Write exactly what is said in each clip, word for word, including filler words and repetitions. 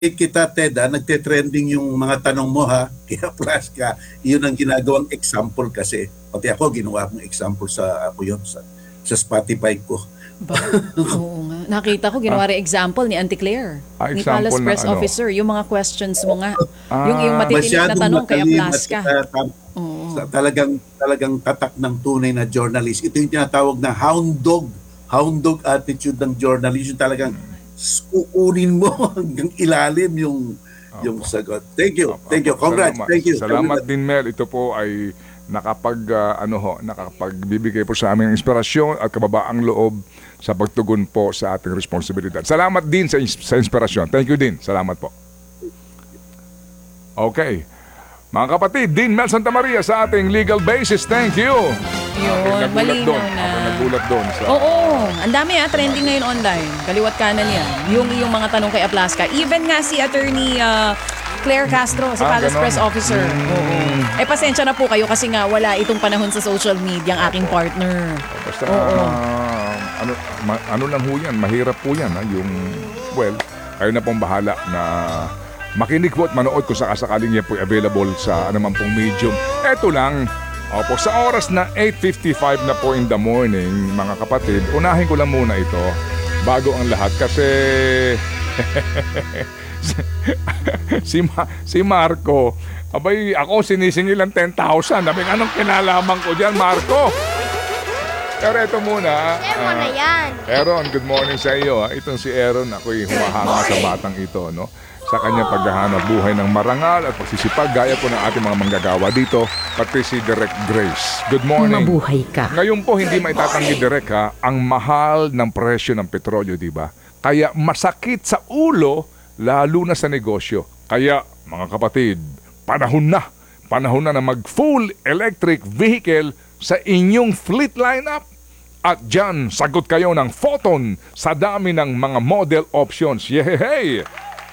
kita, Ted, ha, nagte-trending yung mga tanong mo, ha. Kaya plus ka, yun ang ginagawang example kasi. Pati ako, ginawa akong example sa ako yun, sa, sa Spotify ko. Ba? Oo nga. Nakita ko, ginawa rin example ni Auntie Claire. Ah, ni example Palace na Press ano? Officer. Yung mga questions mo nga. Ah, yung, yung matitinig na Masyadong tanong kay matalim Aplas at ka. saka tam- Oo. sa talagang talagang tatak ng tunay na journalist. Ito yung tinatawag na hound dog. Hound dog attitude ng journalist. Yung talagang kukunin mo hanggang ilalim yung yung sagot. Thank you. Thank you. Congrats. Salamat. Thank you. Salamat din, Mel. Ito po ay nakapag uh, ano ho, nakapagbibigay po sa aming inspirasyon at kababaang loob sa pagtugon po sa ating responsibilidad. Salamat din sa, sa inspirasyon. Thank you din. Salamat po. Okay. Mga kapatid, Dean Mel Santa Maria sa ating legal basis. Thank you. Yun, Ako'y nagulat malinaw doon. na. Ako'y nagulat doon. Sa... Oo, ang dami ah, trending ngayon online. Kaliwat kanan yan. Yung, yung mga tanong kay Aplaska. Even nga si Attorney uh, Claire Castro, si Ah, Palace ganon. Press Officer. Oo. Eh, pasensya na po kayo kasi nga wala itong panahon sa social media ang aking partner. Basta, Oo. ah, ano, ma- ano lang ho yan, mahirap po yan. Ha? Yung, well, kayo na pong bahala na makinig po at manood kung sakasakaling yan po available sa anumang pong medium. Eto lang, opo, sa oras na eight fifty-five na po in the morning, mga kapatid, unahin ko lang muna ito bago ang lahat kasi si, Ma- si Marco, abay, ako sinisingil ang ten thousand. Sabi, anong kinalaman ko dyan, Marco? Pero ito muna. Share mo na yan. Aaron, good morning sa iyo. Ha? Itong si Aaron, ako'y humahanga sa batang ito, no? Sa kanyang paghahanap buhay ng marangal at pagsisipag gaya po ng ating mga manggagawa dito, pati si Direk Grace. Good morning. Mabuhay ka. Ngayon po, hindi maitatanggi, Direk, ha, ang mahal ng presyo ng petrolyo, di ba? Kaya masakit sa ulo, lalo na sa negosyo. Kaya, mga kapatid, panahon na. Panahon na na mag-full electric vehicle sa inyong fleet lineup. At dyan, sagot kayo ng Photon sa dami ng mga model options. Yehey!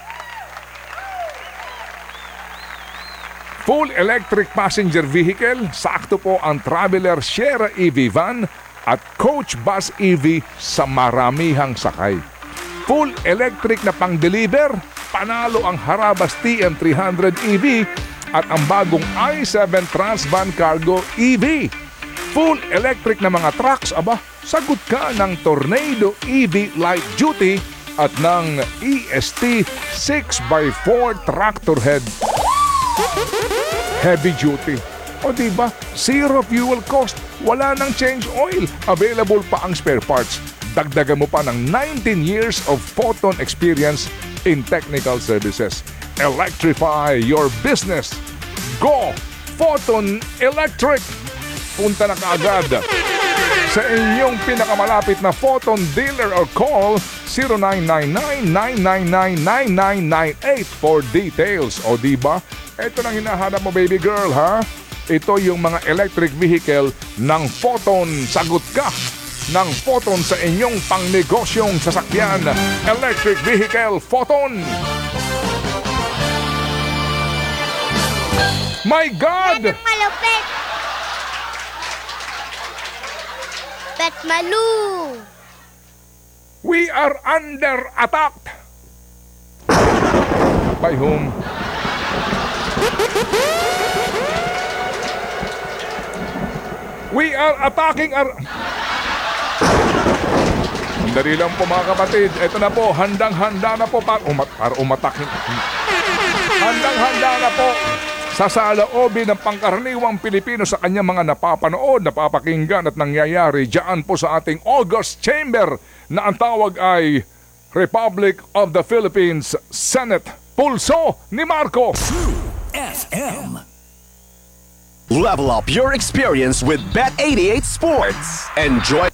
Full electric passenger vehicle, sakto po ang Traveler Sierra E V van at Coach Bus E V sa maramihang sakay. Full electric na pang-deliver, panalo ang Harabas T M three hundred E V at ang bagong i seven Transvan Cargo E V. Full electric na mga trucks, aba, sagot ka ng Tornado E V Light Duty at ng E S T six by four Tractor Head Heavy Duty. O diba, zero fuel cost, wala nang change oil, available pa ang spare parts. Dagdagan mo pa ng nineteen years of Photon experience in technical services. Electrify your business. Go Photon Electric! Punta na kaagad sa inyong pinakamalapit na Photon dealer or call zero nine nine nine, nine nine nine, nine nine nine eight for details. O diba, ito nang hinahanap mo, baby girl, ha? Ito yung mga electric vehicle ng Photon. Sagot ka ng Photon sa inyong pangnegosyong sasakyan. Electric vehicle Photon. My God! Malupit. Bet Malu. We are under attack. By whom? We are attacking our... Dali lang po, mga kapatid. Ito na po, handang-handa na po para, umat para umatakin. Handang-handa na po sa saloobin ng pangkaraniwang Pilipino sa kanyang mga napapanood, napapakinggan at nangyayari dyan po sa ating August Chamber na ang tawag ay Republic of the Philippines Senate. Pulso ni Marco. F M. Level up your experience with Bet eighty-eight Sports. Enjoy